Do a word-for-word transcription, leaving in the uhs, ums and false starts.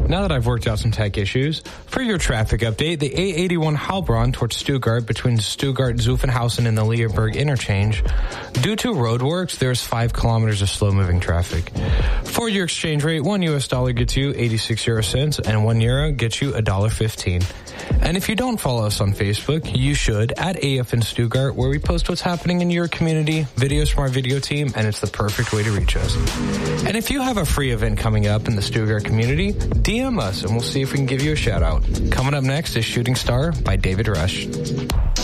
Now that I've worked out some tech issues, for your traffic update, the A eighty-one Heilbronn towards Stuttgart between Stuttgart-Zuffenhausen and the Leerburg interchange. Due to road works, there's five kilometers of slow-moving traffic. For your exchange rate, one U S dollar gets you eighty-six euro cents and one euro gets you one dollar fifteen. And if you don't follow us on Facebook, you should at A F in Stuttgart, where we post what's happening in your community, videos from our video team, and it's the perfect way to reach us. And if you have a free event coming up in the Stuttgart community, D M us and we'll see if we can give you a shout out. Coming up next is Shooting Star by David Rush.